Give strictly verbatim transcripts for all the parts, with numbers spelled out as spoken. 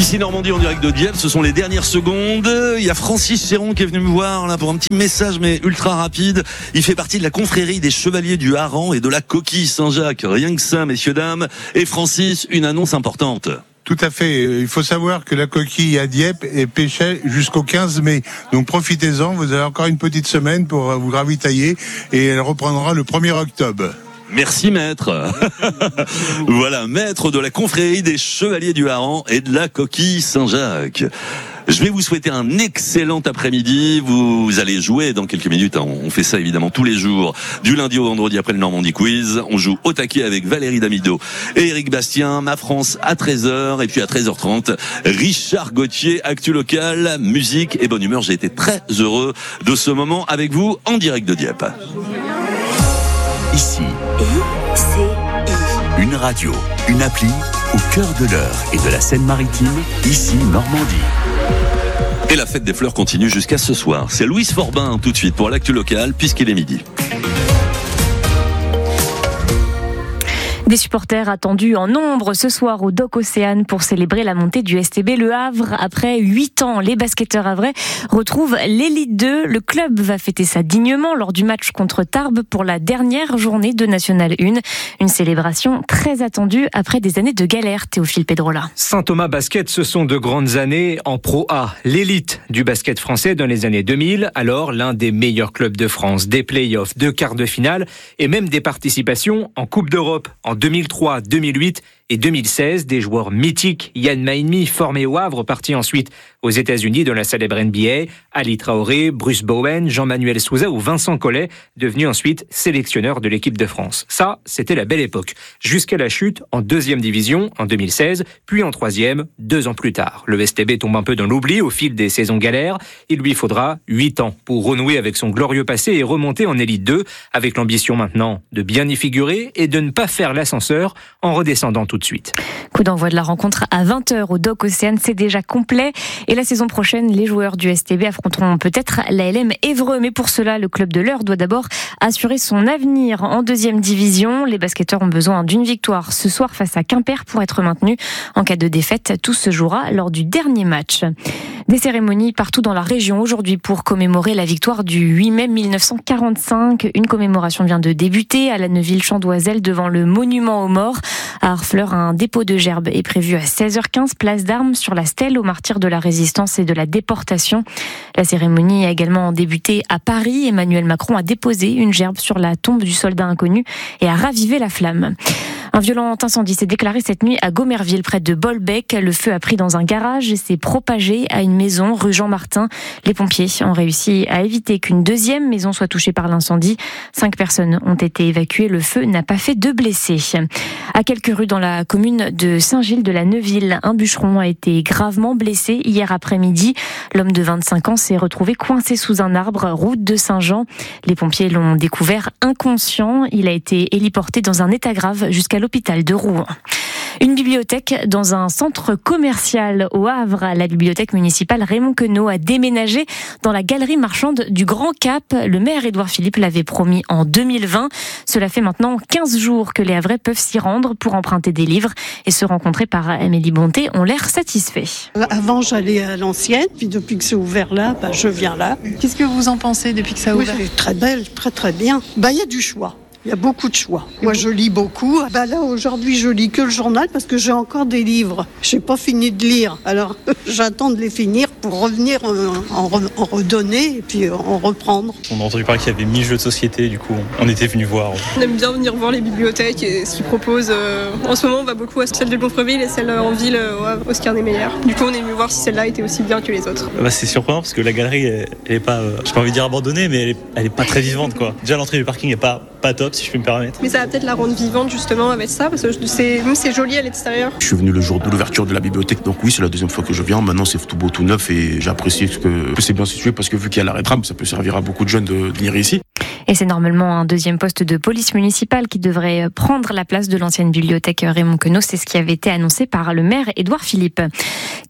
Ici Normandie en direct de Dieppe, ce sont les dernières secondes. Il y a Francis Chéron qui est venu me voir là pour un petit message mais ultra rapide. Il fait partie de la confrérie des Chevaliers du Hareng et de la Coquille Saint-Jacques. Rien que ça, messieurs, dames. Et Francis, une annonce importante. Tout à fait. Il faut savoir que la Coquille à Dieppe est pêchée jusqu'au quinze mai. Donc profitez-en, vous avez encore une petite semaine pour vous ravitailler et elle reprendra le premier octobre. Merci maître. Voilà, maître de la confrérie des Chevaliers du Hareng et de la Coquille Saint-Jacques. Je vais vous souhaiter un excellent après-midi. Vous allez jouer dans quelques minutes. On fait ça évidemment tous les jours, du lundi au vendredi après le Normandie Quiz. On joue au taquet avec Valérie Damido et Eric Bastien. Ma France à treize heures et puis à treize heures trente, Richard Gauthier, actu local, musique et bonne humeur. J'ai été très heureux de ce moment avec vous en direct de Dieppe. Ici, I C I. Une radio, une appli au cœur de l'Eure et de la Seine-Maritime. Ici, Normandie. Et la fête des fleurs continue jusqu'à ce soir. C'est Louise Forbin tout de suite pour l'actu locale puisqu'il est midi. Des supporters attendus en nombre ce soir au Dock Océane pour célébrer la montée du S T B Le Havre. Après huit ans, les basketteurs havrais retrouvent l'élite deux. Le club va fêter ça dignement lors du match contre Tarbes pour la dernière journée de National un. Une célébration très attendue après des années de galère, Théophile Pedrola. Saint-Thomas Basket, ce sont de grandes années en Pro A. L'élite du basket français dans les années deux mille, alors l'un des meilleurs clubs de France, des play-offs, deux quarts de finale et même des participations en Coupe d'Europe. En deux mille trois, deux mille huit et deux mille seize, des joueurs mythiques, Yann Mahinmi, formé au Havre, parti ensuite aux États-Unis dans la célèbre N B A, Ali Traoré, Bruce Bowen, Jean-Manuel Souza ou Vincent Collet, devenu ensuite sélectionneur de l'équipe de France. Ça, c'était la belle époque. Jusqu'à la chute en deuxième division en deux mille seize, puis en troisième, deux ans plus tard. Le S T B tombe un peu dans l'oubli au fil des saisons galères. Il lui faudra huit ans pour renouer avec son glorieux passé et remonter en élite deux, avec l'ambition maintenant de bien y figurer et de ne pas faire l'ascenseur en redescendant tout de suite. Coup d'envoi de la rencontre à vingt heures au Dock Océane, c'est déjà complet. Et la saison prochaine, les joueurs du S T B affronteront peut-être la L M Évreux. Mais pour cela, le club de l'Eure doit d'abord assurer son avenir en deuxième division. Les basketteurs ont besoin d'une victoire ce soir face à Quimper pour être maintenus. En cas de défaite, tout se jouera lors du dernier match. Des cérémonies partout dans la région aujourd'hui pour commémorer la victoire du huit mai mille neuf cent quarante-cinq. Une commémoration vient de débuter à la Neuville-Chandoiselle devant le monument aux morts. À Harfleur, un dépôt de gerbes est prévu à seize heures quinze, place d'Armes, sur la stèle aux martyrs de la résistance et de la déportation. La cérémonie a également débuté à Paris. Emmanuel Macron a déposé une gerbe sur la tombe du soldat inconnu et a ravivé la flamme. Un violent incendie s'est déclaré cette nuit à Gomerville, près de Bolbec. Le feu a pris dans un garage et s'est propagé à une maison rue Jean-Martin. Les pompiers ont réussi à éviter qu'une deuxième maison soit touchée par l'incendie. Cinq personnes ont été évacuées. Le feu n'a pas fait de blessés. À quelques rues dans la commune de Saint-Gilles-de-la-Neuville, un bûcheron a été gravement blessé hier après-midi. L'homme de vingt-cinq ans s'est retrouvé coincé sous un arbre, route de Saint-Jean. Les pompiers l'ont découvert inconscient. Il a été héliporté dans un état grave jusqu'à l'hôpital de Rouen. Une bibliothèque dans un centre commercial au Havre. La bibliothèque municipale Raymond Queneau a déménagé dans la galerie marchande du Grand Cap. Le maire Édouard Philippe l'avait promis en deux mille vingt. Cela fait maintenant quinze jours que les Havrais peuvent s'y rendre pour emprunter des livres et se rencontrer par Amélie Bonté ont l'air satisfaits. Avant, j'allais à l'ancienne, puis depuis que c'est ouvert là, bah, je viens là. Qu'est-ce que vous en pensez depuis que ça a ouvert ? Oui, c'est très belle, très très bien. Bah, il y a du choix. Il y a beaucoup de choix. Moi, je lis beaucoup. Bah là, aujourd'hui, je lis que le journal parce que j'ai encore des livres. Je n'ai pas fini de lire. Alors, j'attends de les finir pour revenir en, en, en redonner et puis en reprendre. On a entendu parler qu'il y avait mille jeux de société, du coup, on était venus voir. On aime bien venir voir les bibliothèques et ce qu'ils proposent. En ce moment, on va beaucoup à celle de Gonfreville et celle en ville, au Oscar Niemeyer. Du coup, on est venu voir si celle-là était aussi bien que les autres. Bah, c'est surprenant parce que la galerie, elle, elle est pas, euh, j'ai pas envie de dire abandonnée, mais elle est, elle est pas très vivante, quoi. Déjà, l'entrée du parking est pas, pas top, si je peux me permettre. Mais ça va peut-être la rendre vivante justement avec ça, parce que c'est, même c'est joli à l'extérieur. Je suis venu le jour de l'ouverture de la bibliothèque, donc oui, c'est la deuxième fois que je viens. Maintenant, c'est tout beau, tout neuf, et j'ai apprécié que, que c'est bien situé parce que vu qu'il y a l'arrêt tram, ça peut servir à beaucoup de jeunes de, de venir ici. Et c'est normalement un deuxième poste de police municipale qui devrait prendre la place de l'ancienne bibliothèque Raymond Queneau. C'est ce qui avait été annoncé par le maire Édouard Philippe.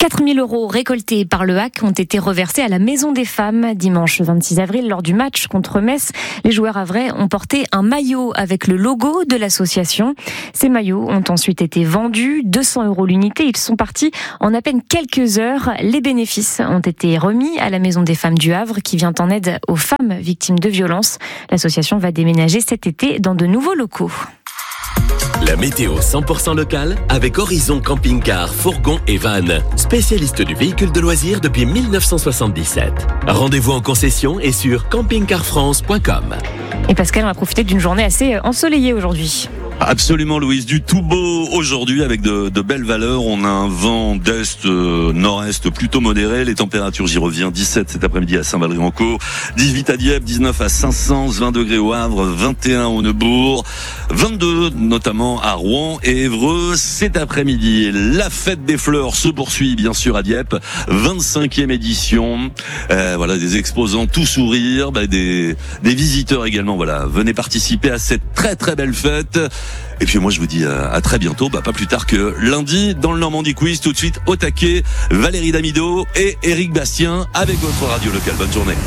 quatre mille euros récoltés par le H A C ont été reversés à la Maison des Femmes dimanche vingt-six avril lors du match contre Metz. Les joueurs havrais ont porté un maillot avec le logo de l'association. Ces maillots ont ensuite été vendus, deux cents euros l'unité. Ils sont partis en à peine quelques heures. Les bénéfices ont été remis à la Maison des Femmes du Havre qui vient en aide aux femmes victimes de violences. L'association va déménager cet été dans de nouveaux locaux. La météo cent pour cent locale avec Horizon Camping-Car, Fourgon et Van, spécialiste du véhicule de loisirs depuis dix-neuf cent soixante-dix-sept. Rendez-vous en concession et sur camping car france point com. Et Pascal, on a profité d'une journée assez ensoleillée aujourd'hui. Absolument, Louise, du tout beau aujourd'hui avec de, de belles valeurs. On a un vent d'est, euh, nord-est plutôt modéré. Les températures, j'y reviens, dix-sept cet après-midi à Saint-Valery-en-Caux, dix-huit à Dieppe, dix-neuf à Saint-Saëns, vingt degrés au Havre, vingt et un au Neubourg, vingt-deux notamment à Rouen et Évreux. Cet après-midi, la fête des fleurs se poursuit bien sûr à Dieppe, vingt-cinquième édition. Euh, voilà, des exposants tout sourire, bah, des, des visiteurs également. Voilà, venez participer à cette très très belle fête. Et puis moi je vous dis à, à très bientôt, bah pas plus tard que lundi dans le Normandie Quiz. Tout de suite au taquet, Valérie Damido et Éric Bastien avec votre radio locale. Bonne journée.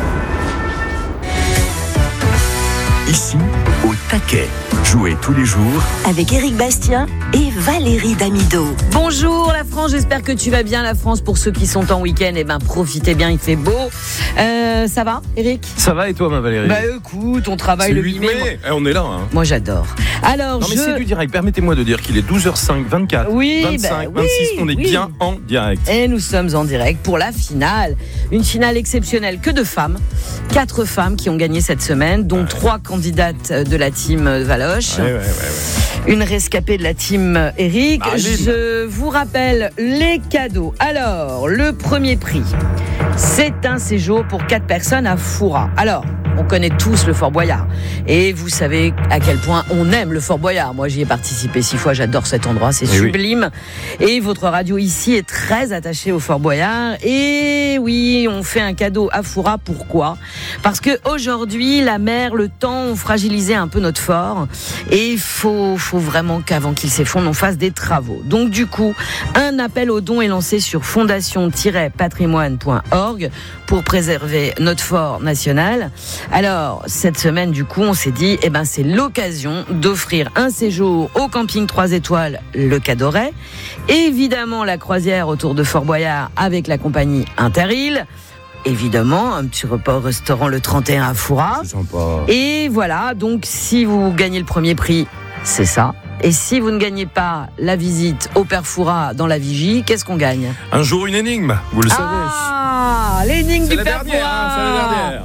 Ici, au taquet. Jouez tous les jours avec Éric Bastien et Valérie Damido. Bonjour la France, j'espère que tu vas bien la France. Pour ceux qui sont en week-end, eh ben profitez bien, il fait beau. Euh, ça va, Éric ? Ça va et toi, ma Valérie ? Bah écoute, on travaille c'est le huit mai. mai. Eh, on est là. Hein. Moi j'adore. Alors non mais je... c'est du direct. Permettez-moi de dire qu'il est douze heures cinq, vingt-quatre, oui, vingt-cinq, bah, vingt-six. oui, on est oui. bien en direct. Et nous sommes en direct pour la finale. Une finale exceptionnelle que de femmes. Quatre femmes qui ont gagné cette semaine, dont ouais. trois candidates de la team Valoche. Ouais, ouais, ouais, ouais. Une rescapée de la team Eric. Je vous rappelle les cadeaux. Alors, le premier prix, c'est un séjour pour quatre personnes à Foura. Alors, on connaît tous le Fort Boyard. Et vous savez à quel point on aime le Fort Boyard. Moi, j'y ai participé six fois. J'adore cet endroit. C'est et sublime. Oui. Et votre radio ici est très attachée au Fort Boyard. Et oui, on fait un cadeau à Foura. Pourquoi ? Parce que aujourd'hui, la mer, le temps ont fragilisé un peu notre fort. Et il faut, faut vraiment qu'avant qu'il s'effondre, on fasse des travaux. Donc, du coup, un appel aux dons est lancé sur fondation tiret patrimoine point org pour préserver notre fort national. Alors, cette semaine, du coup, on s'est dit, eh ben, c'est l'occasion d'offrir un séjour au camping trois étoiles, le Cadoret. Évidemment, la croisière autour de Fort Boyard avec la compagnie Interil. Évidemment, un petit repas au restaurant le trente et un à Foura. C'est sympa. Et voilà, donc, si vous gagnez le premier prix, c'est ça. Et si vous ne gagnez pas la visite au Père Foura dans la Vigie, qu'est-ce qu'on gagne ? Un jour, une énigme, vous le savez. Ah, l'énigme c'est du Père dernière, Foura. Hein, c'est la dernière.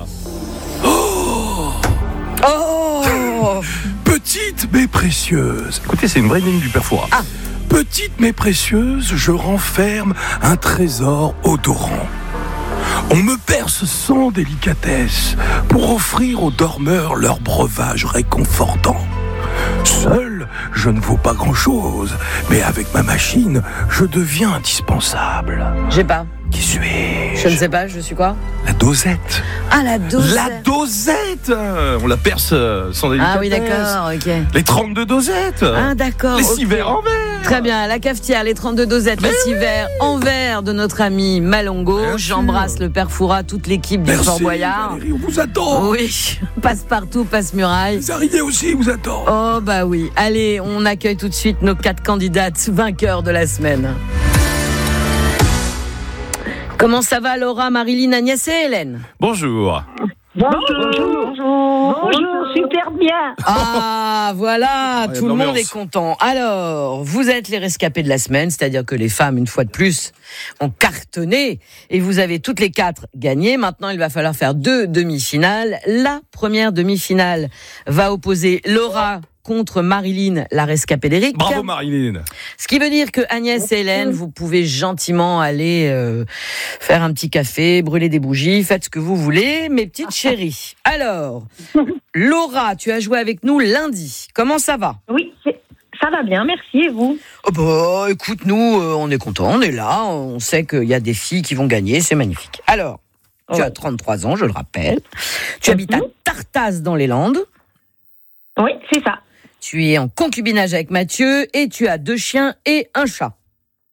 Oh, oh petite mais précieuse. Écoutez, c'est une vraie ligne du Père Foura. Ah. Petite mais précieuse, je renferme un trésor odorant. On me perce sans délicatesse pour offrir aux dormeurs leur breuvage réconfortant. Seul, je ne vaux pas grand-chose, mais avec ma machine, je deviens indispensable. J'ai pas. Qui suis-je ? Je ne sais pas, je suis quoi ? La dosette. Ah, la dosette. La dosette. On la perce sans délicatesse. Ah oui, d'accord, ok. Les trente-deux dosettes. Ah, d'accord. Les okay. six verres en verre. Très bien, la cafetière, les trente-deux dosettes, mais les six verres en verre de notre ami Malongo. Bien J'embrasse sûr. Le Père Foura, toute l'équipe du Fort Boyard. Valérie, on vous attend. Oui, passe partout, passe muraille. Les arrivés aussi vous attendent. Oh, bah oui. Allez, on accueille tout de suite nos quatre candidates vainqueurs de la semaine. Comment ça va Laura, Marilyn, Agnès et Hélène ? Bonjour. Bonjour. Bonjour. Bonjour. Bonjour, super bien. Ah, voilà, tout le monde est content. Alors, vous êtes les rescapés de la semaine, c'est-à-dire que les femmes, une fois de plus, ont cartonné et vous avez toutes les quatre gagné. Maintenant, il va falloir faire deux demi-finales. La première demi-finale va opposer Laura contre Marilyn, la rescapée d'Éric. Bravo Marilyn. Ce qui veut dire que Agnès et Hélène, vous pouvez gentiment aller euh, faire un petit café, brûler des bougies, faites ce que vous voulez, mes petites chéries. Alors, Laura, tu as joué avec nous lundi. Comment ça va ? Oui, c'est... ça va bien, merci. Et vous ? Oh bah, écoute, nous, euh, on est contents, on est là, on sait qu'il y a des filles qui vont gagner, c'est magnifique. Alors, tu oh. as trente-trois ans, je le rappelle. Tu habites à Tartas dans les Landes. Oui, c'est ça. Tu es en concubinage avec Mathieu et tu as deux chiens et un chat.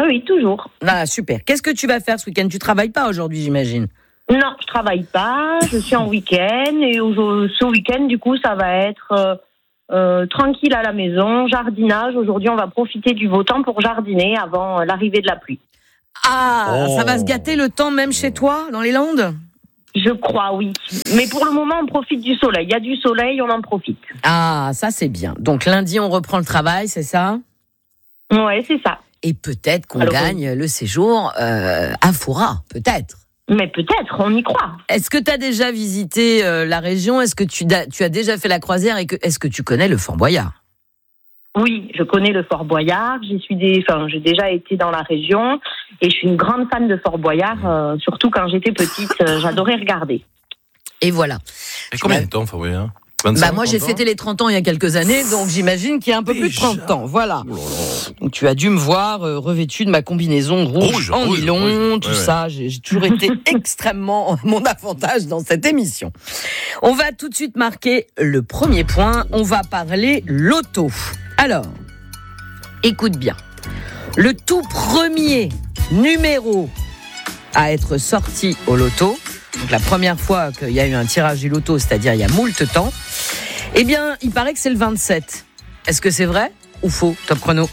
Ah oui, toujours. Ah, super. Qu'est-ce que tu vas faire ce week-end? Tu travailles pas aujourd'hui, j'imagine? Non, je travaille pas, je suis en week-end et au, ce week-end, du coup, ça va être euh, euh, tranquille à la maison, jardinage. Aujourd'hui, on va profiter du beau temps pour jardiner avant euh, l'arrivée de la pluie. Ah, Oh. ça va se gâter le temps même chez toi, dans les Landes? Je crois, oui. Mais pour le moment, on profite du soleil. Il y a du soleil, on en profite. Ah, ça c'est bien. Donc lundi, on reprend le travail, c'est ça? Ouais, c'est ça. Et peut-être qu'on Alors, gagne le séjour euh, à Foura, peut-être. Mais peut-être, on y croit. Est-ce que tu as déjà visité euh, la région? Est-ce que tu, da- tu as déjà fait la croisière et que, est-ce que tu connais le Fort Boyard? Oui, je connais le Fort Boyard. J'y suis des, enfin, j'ai déjà été dans la région et je suis une grande fan de Fort Boyard. Euh, surtout quand j'étais petite, euh, j'adorais regarder. Et voilà. Et combien de temps, Fort Boyard? vingt-cinq, Bah moi j'ai trente ans fêté les trente ans il y a quelques années, donc j'imagine qu'il y a un peu plus de trente ans. Voilà. Donc tu as dû me voir euh, revêtu de ma combinaison rouge, Rouge, en rouge, nylon, rouge. tout Ouais, ça. J'ai, j'ai toujours été extrêmement mon avantage dans cette émission. On va tout de suite marquer le premier point. On va parler loto. Alors, écoute bien. Le tout premier numéro à être sorti au loto, donc la première fois qu'il y a eu un tirage du loto, c'est-à-dire il y a moult temps, eh bien, il paraît que c'est le vingt-sept. Est-ce que c'est vrai ou faux, Top Chrono?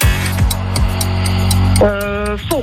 Euh, faux.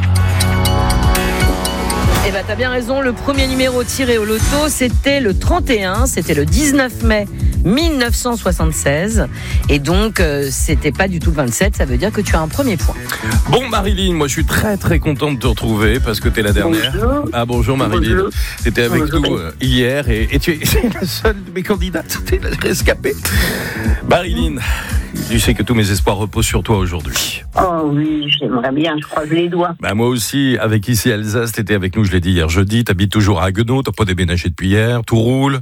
Eh ben, t'as bien raison, le premier numéro tiré au loto, c'était le trente et un, c'était le dix-neuf mai mille neuf cent soixante-seize, et donc euh, c'était pas du tout le vingt-sept, ça veut dire que tu as un premier point. Bon, Marilyn, moi je suis très très content de te retrouver parce que t'es la dernière. Bonjour. Ah bonjour Marilyn. Bonjour. T'étais avec Bonjour. nous euh, hier et, et tu es la seule de mes candidates, t'es la rescapée. Marilyn, tu sais que tous mes espoirs reposent sur toi aujourd'hui. Oh oui, j'aimerais bien, je croise les doigts. Bah moi aussi, avec ici Alsace, t'étais avec nous, je l'ai dit hier jeudi, t'habites toujours à Haguenau, t'as pas déménagé depuis hier, tout roule.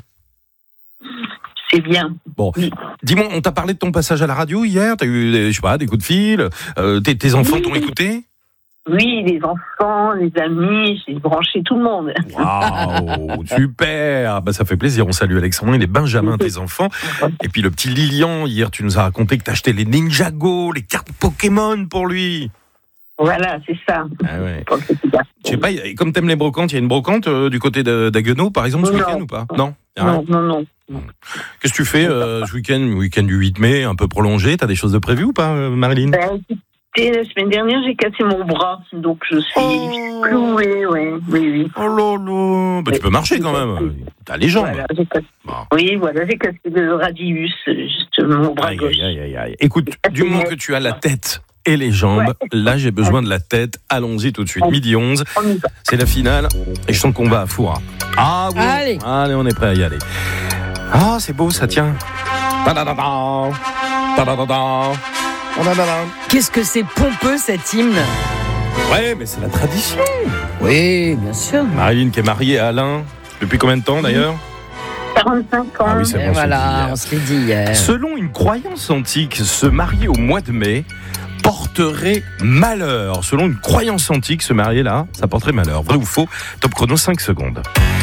C'est bien. Bon, Oui. dis-moi, on t'a parlé de ton passage à la radio hier, t'as eu, des, je sais pas, des coups de fil, euh, tes, tes enfants Oui. t'ont écouté? Oui, les enfants, les amis, j'ai branché tout le monde. Waouh, super. Bah, ça fait plaisir. On salue Alexandre, les Benjamin, tes enfants. Et puis le petit Lilian, hier, tu nous as raconté que t'as acheté les Ninjago, les cartes Pokémon pour lui. Voilà, c'est ça. Ah ouais. Je sais pas, y a- comme t'aimes les brocantes, il y a une brocante euh, du côté de- d'Haguenau, par exemple, ce Non. week-end ou pas? Non. Y a rien. Non, non, non. Qu'est-ce que tu fais euh, ce week-end, week-end du huit mai, un peu prolongé? T'as des choses de prévues ou pas, euh, Marilyn? Ben, écoutez, la semaine dernière, j'ai cassé mon bras, donc je suis Oh. clouée, ouais, oui, oui. Oh là là. Bah, tu peux marcher quand même. T'as les jambes. Voilà, j'ai cassé. Bon. Oui, voilà, j'ai cassé le radius, juste mon bras Aïe, gauche. aïe, aïe, aïe. Écoute, du moment que tu as la tête et les jambes, là j'ai besoin de la tête. Allons-y tout de suite. Midi onze, On y va. c'est la finale et je sens qu'on va à Foura. Ah oui. Allez. Allez, on est prêt à y aller. Ah, c'est beau, ça tient. Ta-da-da-da. Ta-da-da-da. Ta-da-da-da. Qu'est-ce que c'est pompeux cet hymne? Ouais, mais c'est la tradition. Oui, bien sûr. Marilyn qui est mariée à Alain. Depuis combien de temps d'ailleurs? quarante-cinq ans. Ah oui, c'est Et bon, voilà, on c'est se l'est dit hier. Selon une croyance antique, se marier au mois de mai porterait malheur. Selon une croyance antique, se marier là, ça porterait malheur. Vrai ou faux? Top chrono, cinq secondes.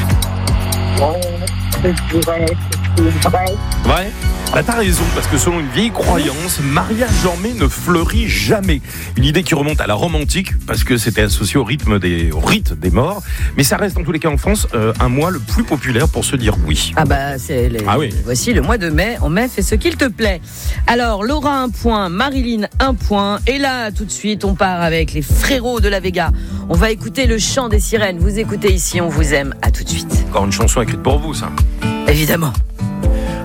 Bon, c'est vrai, c'est vrai. Vrai? Bah t'as raison, parce que selon une vieille croyance, mariage en mai ne fleurit jamais. Une idée qui remonte à la Rome antique, parce que c'était associé au rythme des, au rite des morts. Mais ça reste en tous les cas en France euh, un mois le plus populaire pour se dire oui. Ah bah c'est les... Ah oui. Voici le mois de mai. En mai, fais ce qu'il te plaît. Alors Laura un point, Marilyn un point. Et là tout de suite on part avec les frérots de la Vega. On va écouter le chant des sirènes. Vous écoutez ici, on vous aime. À tout de suite. Encore une chanson écrite pour vous, ça. Évidemment.